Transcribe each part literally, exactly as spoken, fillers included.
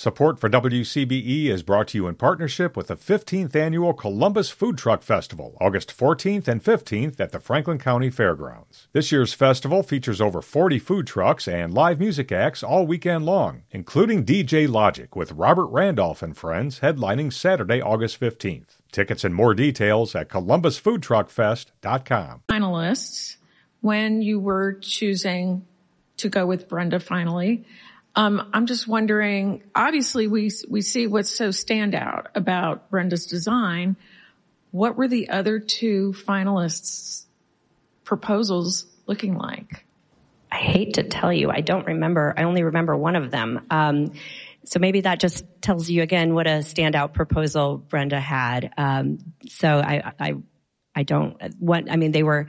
Support for W C B E is brought to you in partnership with the fifteenth Annual Columbus Food Truck Festival, August fourteenth and fifteenth at the Franklin County Fairgrounds. This year's festival features over forty food trucks and live music acts all weekend long, including D J Logic with Robert Randolph and Friends headlining Saturday, August fifteenth. Tickets and more details at columbus food truck fest dot com. Finalists, when you were choosing to go with Brenda finally, Um, I'm just wondering, obviously we, we see what's so standout about Brenda's design. What were the other two finalists' proposals looking like? I hate to tell you, I don't remember. I only remember one of them. Um, so maybe that just tells you again what a standout proposal Brenda had. Um, so I, I, I don't, what, I mean, they were,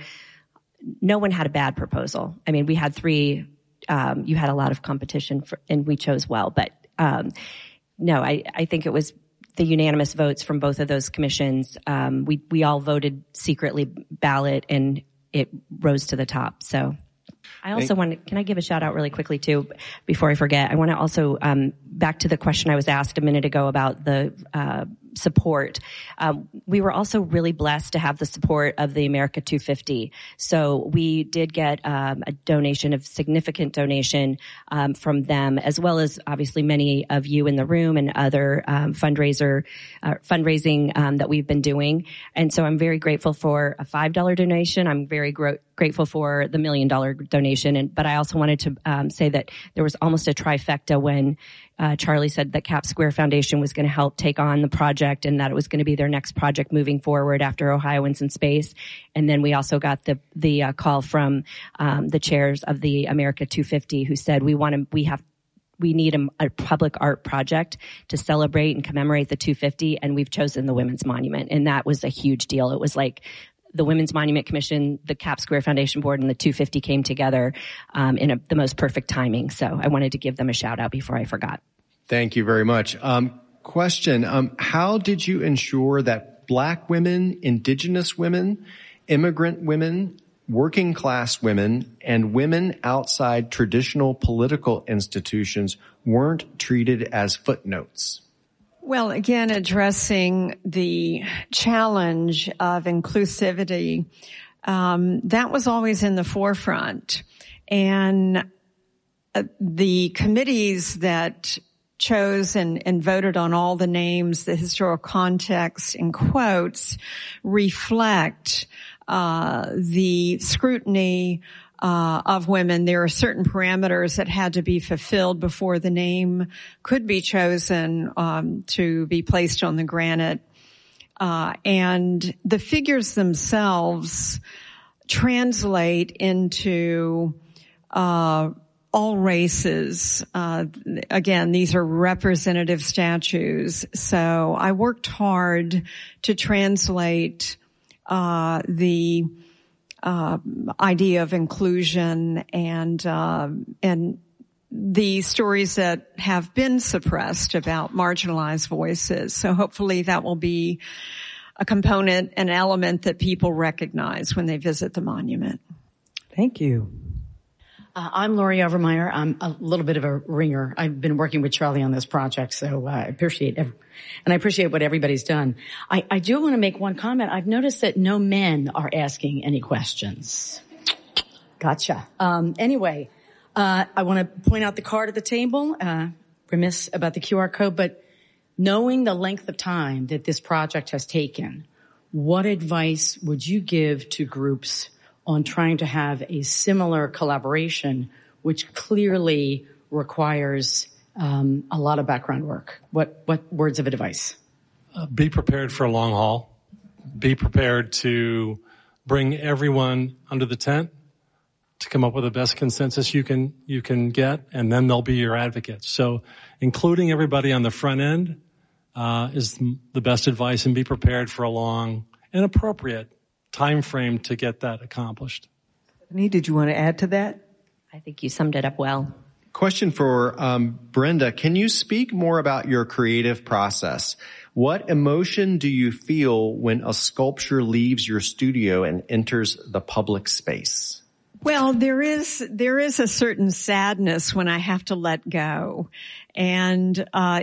no one had a bad proposal. I mean, we had three Um, you had a lot of competition for, and we chose well, but, um, no, I, I think it was the unanimous votes from both of those commissions. Um, we, we all voted secretly ballot and it rose to the top. So I also want to, can I give a shout out really quickly too, before I forget? I want to also, um, back to the question I was asked a minute ago about the, uh, support. Um, we were also really blessed to have the support of the America two fifty. So we did get um, a donation, a significant donation um, from them, as well as obviously many of you in the room and other um, fundraiser uh, fundraising um, that we've been doing. And so I'm very grateful for a five dollar donation. I'm very gro- grateful for the million dollar donation. And but I also wanted to um, say that there was almost a trifecta when Uh, Charlie said that Cap Square Foundation was going to help take on the project and that it was going to be their next project moving forward after Ohioans in Space. And then we also got the the uh, call from um, the chairs of the America two fifty who said we want to we have we need a, a public art project to celebrate and commemorate the two fifty, and we've chosen the Women's Monument, and that was a huge deal. It was like the Women's Monument Commission, the Cap Square Foundation Board, and the two fifty came together um, in a, the most perfect timing. So I wanted to give them a shout out before I forgot. Thank you very much. Um, question, um, how did you ensure that Black women, Indigenous women, immigrant women, working class women, and women outside traditional political institutions weren't treated as footnotes? Well, again, addressing the challenge of inclusivity, um, that was always in the forefront. And uh, the committees that chose and, and voted on all the names, the historical context in quotes, reflect uh, the scrutiny Uh, of women. There are certain parameters that had to be fulfilled before the name could be chosen um, to be placed on the granite. Uh, and the figures themselves translate into uh, all races. Uh, again, these are representative statues. So I worked hard to translate uh, the Uh, idea of inclusion and uh, and the stories that have been suppressed about marginalized voices. So hopefully that will be a component, an element that people recognize when they visit the monument. Thank you. Uh, I'm Lori Overmeyer. I'm a little bit of a ringer. I've been working with Charlie on this project, so uh, I appreciate every, and I appreciate what everybody's done. I, I do want to make one comment. I've noticed that no men are asking any questions. Gotcha. Um, anyway, uh, I want to point out the card at the table. Uh, remiss about the Q R code, but knowing the length of time that this project has taken, what advice would you give to groups on trying to have a similar collaboration, which clearly requires um, a lot of background work? What what words of advice? Uh, be prepared for a long haul. Be prepared to bring everyone under the tent to come up with the best consensus you can you can get, and then they'll be your advocates. So including everybody on the front end uh, is the best advice, and be prepared for a long and appropriate time frame to get that accomplished. Stephanie, did you want to add to that? I think you summed it up well. Question for um, Brenda. Can you speak more about your creative process? What emotion do you feel when a sculpture leaves your studio and enters the public space? Well, there is there is a certain sadness when I have to let go. And uh